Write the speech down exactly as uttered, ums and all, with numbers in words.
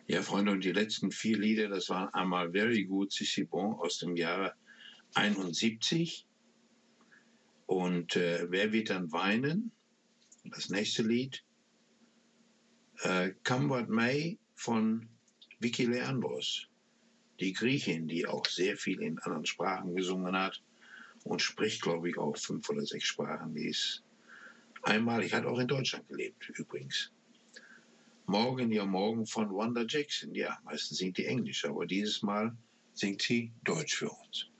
Ja, Freunde, und die letzten vier Lieder, das waren einmal „Very Good, C'est Si Bon“ aus dem Jahre einundsiebzig und, äh, „Wer wird dann weinen?“, das nächste Lied. Äh, „Come What May“ von Vicky Leandros, die Griechin, die auch sehr viel in anderen Sprachen gesungen hat und spricht, glaube ich, auch fünf oder sechs Sprachen. Die ist einmalig, hat auch in Deutschland gelebt übrigens. „Morgen, ja morgen“ von Wanda Jackson. Ja, meistens singt die Englisch, aber dieses Mal singt sie Deutsch für uns.